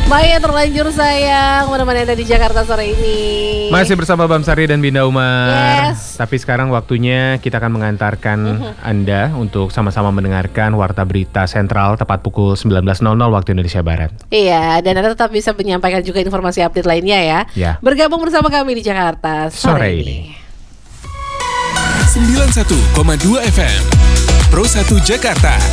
Maya terlanjur sayang, mana-mana ada di Jakarta sore ini. Masih bersama Bamsari dan Binda Umar. Yes. Tapi sekarang waktunya kita akan mengantarkan Anda untuk sama-sama mendengarkan Warta Berita Sentral tepat pukul 19.00 waktu Indonesia Barat. Iya, dan Anda tetap bisa menyampaikan juga informasi update lainnya ya. Ya. Bergabung bersama kami di Jakarta sore ini. 91,2 FM Pro 1 Jakarta.